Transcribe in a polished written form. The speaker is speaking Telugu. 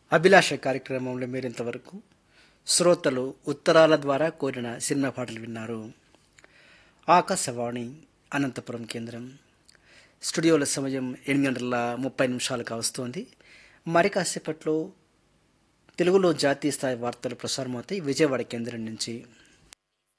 అభిలాష కార్యక్రమంలో మీరు ఇంతవరకు శ్రోతలు ఉత్తరాల ద్వారా కోరిన సినిమా పాటలు విన్నారు. ఆకాశవాణి అనంతపురం కేంద్రం. స్టూడియోల సమయం 8:30 కావస్తోంది. మరి కాసేపట్లో తెలుగులో జాతీయ స్థాయి వార్తలు ప్రసారమవుతాయి విజయవాడ కేంద్రం నుంచి.